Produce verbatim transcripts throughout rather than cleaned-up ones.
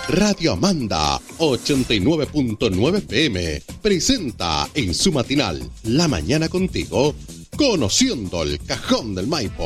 Radio Amanda ochenta y nueve punto nueve P M presenta en su matinal La Mañana Contigo, Conociendo el Cajón del Maipo.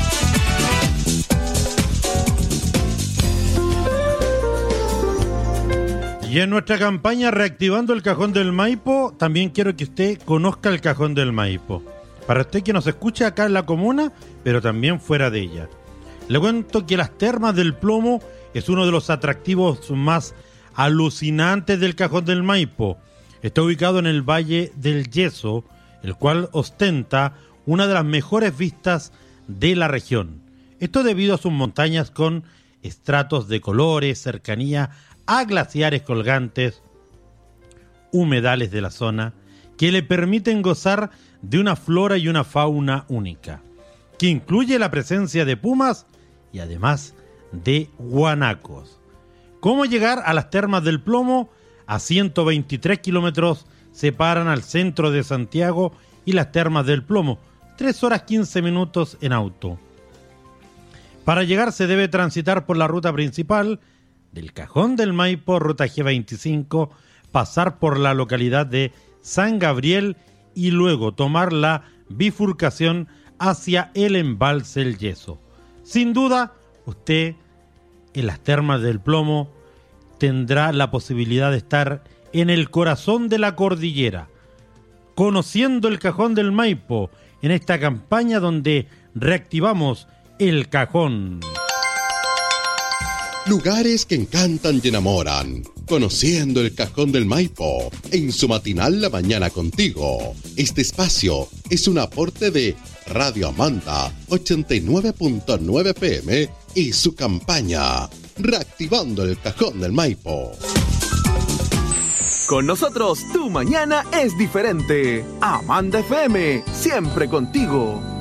Y en nuestra campaña Reactivando el Cajón del Maipo, también quiero que usted conozca el Cajón del Maipo. Para usted que nos escucha acá en la comuna, pero también fuera de ella. Le cuento que las Termas del Plomo es uno de los atractivos más alucinantes del Cajón del Maipo. Está ubicado en el Valle del Yeso, el cual ostenta una de las mejores vistas de la región. Esto debido a sus montañas con estratos de colores, cercanía a glaciares colgantes, humedales de la zona, que le permiten gozar de una flora y una fauna única, que incluye la presencia de pumas y además de guanacos. ¿Cómo llegar a las Termas del Plomo? A ciento veintitrés kilómetros separan al centro de Santiago y las Termas del Plomo, tres horas quince minutos en auto. Para llegar se debe transitar por la ruta principal del Cajón del Maipo, ruta G veinticinco, pasar por la localidad de San Gabriel y luego tomar la bifurcación hacia el embalse El Yeso. Sin duda, usted en las Termas del Plomo tendrá la posibilidad de estar en el corazón de la cordillera, conociendo el Cajón del Maipo en esta campaña donde reactivamos el cajón. Lugares que encantan y enamoran. Conociendo el Cajón del Maipo en su matinal La Mañana Contigo. Este espacio es un aporte de Radio Amanda ochenta y nueve punto nueve P M y su campaña Reactivando el Cajón del Maipo. Con nosotros tu mañana es diferente. Amanda F M, siempre contigo.